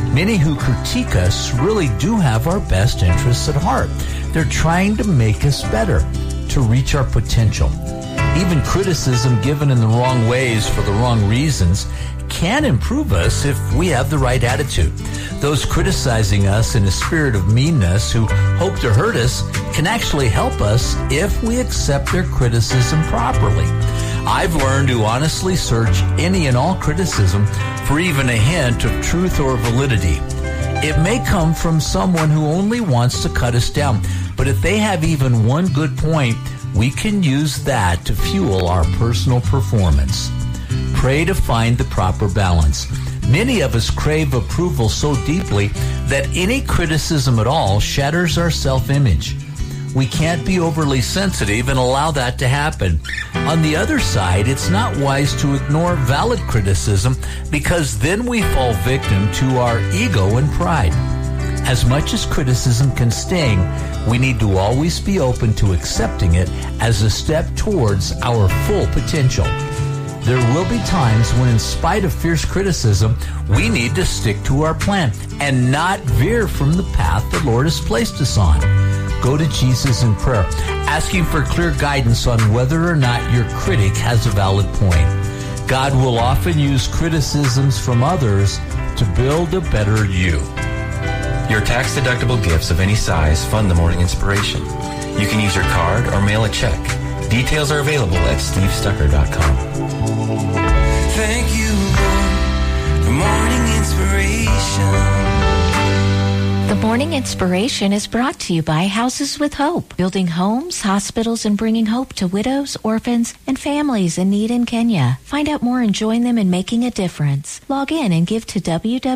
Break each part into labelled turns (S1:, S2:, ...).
S1: Many who critique us really do have our best interests at heart. They're trying to make us better, to reach our potential. Even criticism given in the wrong ways for the wrong reasons can improve us if we have the right attitude. Those criticizing us in a spirit of meanness who hope to hurt us can actually help us if we accept their criticism properly. I've learned to honestly search any and all criticism for even a hint of truth or validity. It may come from someone who only wants to cut us down, but if they have even one good point, we can use that to fuel our personal performance. Pray to find the proper balance. Many of us crave approval so deeply that any criticism at all shatters our self-image. We can't be overly sensitive and allow that to happen. On the other side, it's not wise to ignore valid criticism because then we fall victim to our ego and pride. As much as criticism can sting, we need to always be open to accepting it as a step towards our full potential. There will be times when, in spite of fierce criticism, we need to stick to our plan and not veer from the path the Lord has placed us on. Go to Jesus in prayer, asking for clear guidance on whether or not your critic has a valid point. God will often use criticisms from others to build a better you.
S2: Your tax-deductible gifts of any size fund the Morning Inspiration. You can use your card or mail a check. Details are available at stevestucker.com.
S3: Thank you, Lord, for Morning Inspiration.
S4: The Morning Inspiration is brought to you by Houses with Hope, building homes, hospitals, and bringing hope to widows, orphans, and families in need in Kenya. Find out more and join them in making a difference. Log in and give to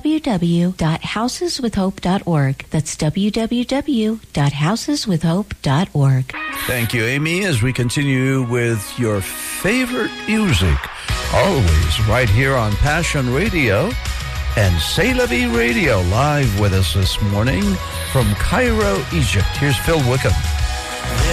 S4: www.houseswithhope.org. That's www.houseswithhope.org.
S5: Thank you, Amy, as we continue with your favorite music, always right here on Passion Radio and C'est La Vie Radio, live with us this morning from Cairo, Egypt. Here's Phil Wickham.